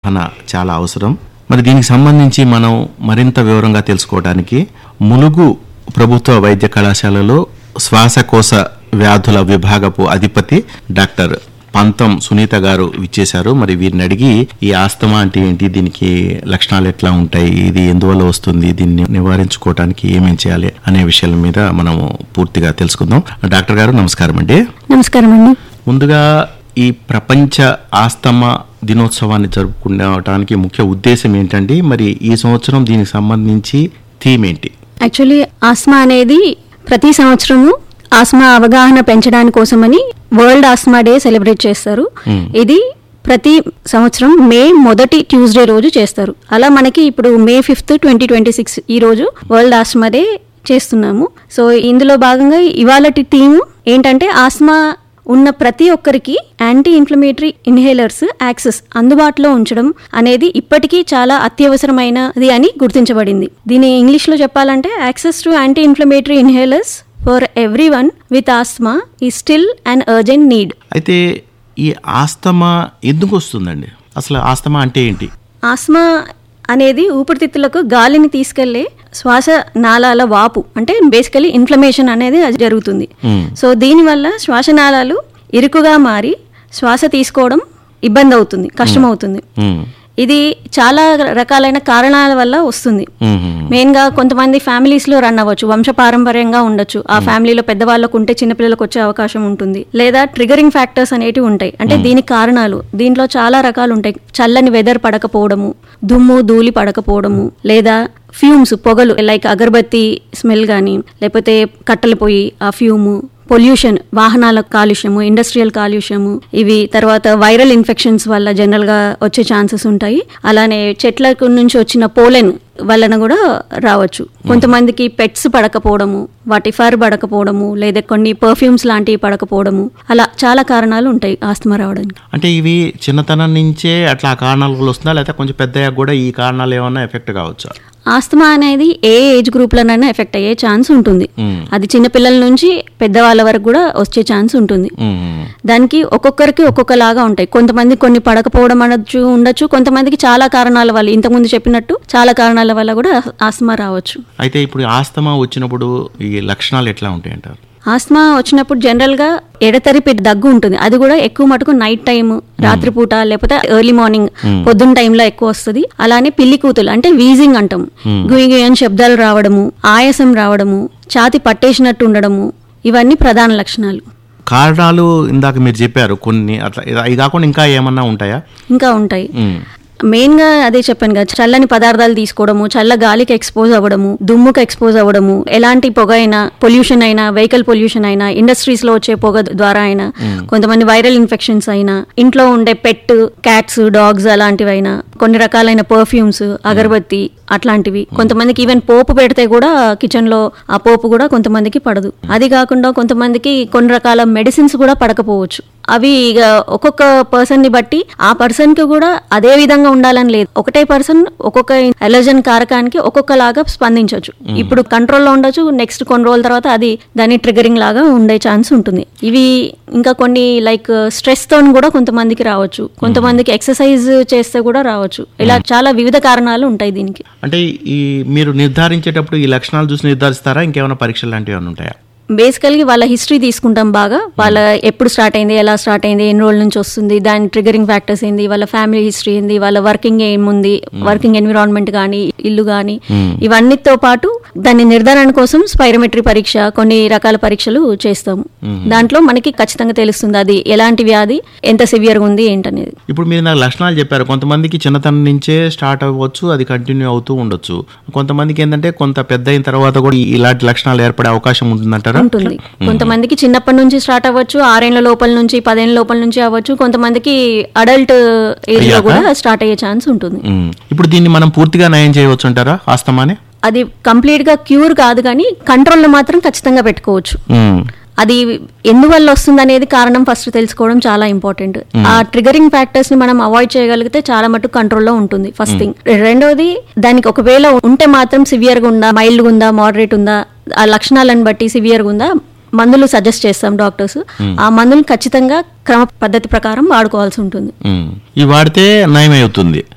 అవగాహన చాలా అవసరం. మరి దీనికి సంబంధించి మనం మరింత వివరంగా తెలుసుకోవడానికి ములుగు ప్రభుత్వ వైద్య కళాశాలలో శ్వాసకోశ వ్యాధుల విభాగపు అధిపతి డాక్టర్ పంతం సునీత గారు విచ్చేశారు. మరి వీరిని అడిగి ఈ ఆస్తమా అంటే ఏంటి, దీనికి లక్షణాలు ఎట్లా ఉంటాయి, ఇది ఎందువల్ల వస్తుంది, దీన్ని నివారించుకోవడానికి ఏమేం చేయాలి అనే విషయాల మీద మనము పూర్తిగా తెలుసుకుందాం. డాక్టర్ గారు నమస్కారం అండి. నమస్కారం అండి. ముందుగా ఈ ప్రపంచ ఆస్తమా దినోత్సవాన్ని జరుపుకోవడానికి ముఖ్య ఉద్దేశం ఏంటండి? మరి ఈ సంవత్సరం దీనికి సంబంధించి థీమ్ ఏంటి? యాక్చువల్లీ ఆస్మా అనేది ప్రతి సంవత్సరము ఆస్మా అవగాహన పెంచడానికి కోసమని వరల్డ్ ఆస్మా డే సెలబ్రేట్ చేస్తారు. ఇది ప్రతి సంవత్సరం మే మొదటి ట్యూస్డే రోజు చేస్తారు. అలా మనకి ఇప్పుడు మే 5, 2026 ఈ రోజు వరల్డ్ ఆస్మా డే చేస్తున్నాము. సో ఇందులో భాగంగా ఇవాళటి థీమ్ ఏంటంటే ఆస్మా ఉన్న ప్రతి ఒక్కరికి యాంటీ ఇన్ఫ్లమేటరీ ఇన్హేలర్స్ యాక్సెస్ అందుబాటులో ఉంచడం అనేది ఇప్పటికీ చాలా అత్యవసరమైనది అని గుర్తించబడింది. దీని ఇంగ్లీష్లో చెప్పాలంటే access to anti inflammatory inhalers for everyone with Asma is still an urgent need. అయితే ఈ ఆస్తమా ఎందుకు వస్తుందండి? అసలు ఆస్తమా అంటే ఏంటి? ఆస్మా అనేది ఊపిరితిత్తులకు గాలిని తీసుకెళ్లే శ్వాస నాళాల వాపు, అంటే బేసికలీ ఇన్ఫ్లమేషన్ అనేది జరుగుతుంది. సో దీనివల్ల శ్వాసనాళాలు ఇరుకుగా మారి శ్వాస తీసుకోవడం ఇబ్బంది అవుతుంది, కష్టమవుతుంది. ఇది చాలా రకాలైన కారణాల వల్ల వస్తుంది. మెయిన్ గా కొంతమంది ఫ్యామిలీస్ లో రన్ అవ్వచ్చు, వంశపారంపర్యంగా ఉండొచ్చు. ఆ ఫ్యామిలీలో పెద్దవాళ్ళకు ఉంటే చిన్నపిల్లలకు వచ్చే అవకాశం ఉంటుంది. లేదా ట్రిగరింగ్ ఫ్యాక్టర్స్ అనేటివి ఉంటాయి, అంటే దీనికి కారణాలు. దీంట్లో చాలా రకాలు ఉంటాయి. చల్లని వెదర్ పడకపోవడము, దుమ్ము ధూళి పడకపోవడము, లేదా ఫ్యూమ్స్ పొగలు లైక్ అగరబత్తి స్మెల్ కానీ, లేకపోతే కట్టెల పొయ్యి ఆ ఫ్యూము, పొల్యూషన్ వాహనాల కాలుష్యము, ఇండస్ట్రియల్ కాలుష్యము, ఇవి తర్వాత వైరల్ ఇన్ఫెక్షన్స్ వల్ల జనరల్ గా వచ్చే ఛాన్సెస్ ఉంటాయి. అలానే చెట్ల నుంచి వచ్చిన పోలెన్ వలన కూడా రావచ్చు. కొంతమందికి పెట్స్ పడకపోవడము, వాటి ఫర్ పడకపోవడము, లేదా కొన్ని పర్ఫ్యూమ్స్ లాంటివి పడకపోవడము, అలా చాలా కారణాలు ఉంటాయి ఆస్తమా రావడానికి. అంటే ఇవి చిన్నతనం నుంచే అట్లా కారణాలు వస్తుందా, లేదా కొంచెం పెద్దగా కూడా ఈ కారణాలు ఏమన్నా ఎఫెక్ట్ కావచ్చా? ఆస్తమా అనేది ఏ ఏజ్ గ్రూప్లోనైనా ఎఫెక్ట్ అయ్యే ఛాన్స్ ఉంటుంది. అది చిన్నపిల్లల నుంచి పెద్దవాళ్ళ వరకు కూడా వచ్చే ఛాన్స్ ఉంటుంది. దానికి ఒక్కొక్కరికి ఒక్కొక్కలాగా ఉంటాయి. కొంతమంది కొన్ని పడకపోవడం ఉండొచ్చు, కొంతమందికి చాలా కారణాల వల్ల, ఇంతకుముందు చెప్పినట్టు చాలా కారణాల వల్ల కూడా ఆస్తమా రావచ్చు. అయితే ఇప్పుడు ఆస్తమా వచ్చినప్పుడు ఈ లక్షణాలు ఎట్లా ఉంటాయి అంటారు? ఆస్తమా వచ్చినప్పుడు జనరల్ గా ఎడతెరిపి దగ్గు ఉంటుంది. అది కూడా ఎక్కువ మటుకు నైట్ టైం, రాత్రిపూట, లేకపోతే ఎర్లీ మార్నింగ్ పొద్దున్న టైంలో ఎక్కువ వస్తుంది. అలానే పిల్లి కూతులు అంటే వీజింగ్ అంటాం, గుయ్యని శబ్దాలు రావడము, ఆయాసం రావడము, ఛాతి పట్టేసినట్టు ఉండడము, ఇవన్నీ ప్రధాన లక్షణాలు. కారణాలు ఇందాక మీరు చెప్పారు కొన్ని, అట్లా ఇది కాకుండా ఇంకా ఏమన్నా ఉంటాయా? ఇంకా ఉంటాయి. మెయిన్ గా అదే చెప్పాను కదా, చల్లని పదార్థాలు తీసుకోవడము, చల్ల గాలికి ఎక్స్పోజ్ అవ్వడము, దుమ్ముకి ఎక్స్పోజ్ అవ్వడము, ఎలాంటి పొగ అయినా, పొల్యూషన్ అయినా, వెహికల్ పొల్యూషన్ అయినా, ఇండస్ట్రీస్ లో వచ్చే పొగ ద్వారా అయినా, కొంతమంది వైరల్ ఇన్ఫెక్షన్స్ అయినా, ఇంట్లో ఉండే పెట్, క్యాట్స్, డాగ్స్ అలాంటివి అయినా, కొన్ని రకాలైన పర్ఫ్యూమ్స్, అగరబత్తి అట్లాంటివి. కొంతమందికి ఈవెన్ పోపు పెడితే కూడా కిచెన్ లో ఆ పోపు కూడా కొంతమందికి పడదు. అది కాకుండా కొంతమందికి కొన్ని రకాల మెడిసిన్స్ కూడా పడకపోవచ్చు. అవి ఇక ఒక్కొక్క పర్సన్ ని బట్టి ఆ పర్సన్ కి కూడా అదే విధంగా ఉండాలని లేదు. ఒకటే పర్సన్ ఒక్కొక్క అలర్జన్ కారకానికి ఒక్కొక్కలాగా స్పందించవచ్చు. ఇప్పుడు కంట్రోల్లో ఉండొచ్చు, నెక్స్ట్ కొన్ని రోజుల తర్వాత అది దాని ట్రిగరింగ్ లాగా ఉండే ఛాన్స్ ఉంటుంది. ఇవి ఇంకా కొన్ని లైక్ స్ట్రెస్ తో కూడా కొంతమందికి రావచ్చు, కొంతమందికి ఎక్సర్సైజ్ చేస్తే కూడా రావచ్చు. ఇలా చాలా వివిధ కారణాలు ఉంటాయి దీనికి. అంటే ఈ మీరు నిర్ధారించేటప్పుడు ఈ లక్షణాలు చూసి నిర్ధారిస్తారా, ఇంకేమైనా పరీక్షలు లాంటివి ఏమైనా ఉంటాయా? బేసికల్గా వాళ్ళ హిస్టరీ తీసుకుంటాం బాగా. వాళ్ళ ఎప్పుడు స్టార్ట్ అయింది, ఎలా స్టార్ట్ అయింది, ఎన్ని రోజుల నుంచి వస్తుంది, దాని ట్రిగరింగ్ ఫ్యాక్టర్స్ ఏంది, వాళ్ళ ఫ్యామిలీ హిస్టరీ ఏంది, వాళ్ళ వర్కింగ్ ఏముంది, వర్కింగ్ ఎన్విరాన్మెంట్ కానీ, ఇల్లు కానీ, ఇవన్నిటితో పాటు దాని నిర్ధారణ కోసం స్పైరోమెట్రీ పరీక్ష, కొన్ని రకాల పరీక్షలు చేస్తాము. దాంట్లో మనకి ఖచ్చితంగా తెలుస్తుంది అది ఎలాంటి వ్యాధి, ఎంత సివియర్గా ఉంది ఏంటనేది. ఇప్పుడు మీరు నాకు లక్షణాలు చెప్పారు. కొంతమందికి చిన్నతనం నుంచే స్టార్ట్ అవ్వచ్చు, అది కంటిన్యూ అవుతూ ఉండొచ్చు. కొంతమందికి ఏంటంటే కొంత పెద్ద అయిన తర్వాత కూడా ఇలాంటి లక్షణాలు ఏర్పడే అవకాశం ఉంటుందంటారా? ఉంటుంది. కొంతమందికి చిన్నప్పటి నుంచి స్టార్ట్ అవ్వచ్చు, 6 ఏళ్ల లోపల నుంచి, 10 ఏళ్ల లోపల నుంచి అవ్వచ్చు. కొంతమందికి అడల్ట్ ఏజ్ లో కూడా స్టార్ట్ అయ్యే ఛాన్స్ ఉంటుంది. ఇప్పుడు దీన్ని మనం పూర్తిగా నయం చేయవచ్చు అంటారా ఆస్తమాని? అది కంప్లీట్ గా క్యూర్ కాదు, కానీ కంట్రోల్ లో మాత్రం ఖచ్చితంగా పెట్టుకోవచ్చు. అది ఎందువల్ల వస్తుంది అనేది కారణం ఫస్ట్ తెలుసుకోవడం చాలా ఇంపార్టెంట్. ఆ ట్రిగరింగ్ ఫ్యాక్టర్స్ ని మనం అవాయిడ్ చేయగలిగితే చాలా మటుకు కంట్రోల్లో ఉంటుంది ఫస్ట్ థింగ్. రెండోది, దానికి ఒకవేళ ఉంటే మాత్రం సివియర్ గా ఉందా, మైల్డ్ గా ఉందా, మోడరేట్ ఉందా, ఆ లక్షణాలను బట్టి సివియర్ గా ఉందా, మందులు సజెస్ట్ చేస్తాం డాక్టర్స్. ఆ మందులు ఖచ్చితంగా క్రమ పద్ధతి ప్రకారం వాడుకోవాల్సి ఉంటుంది. ఇవి వాడితే నయం అవుతుంది.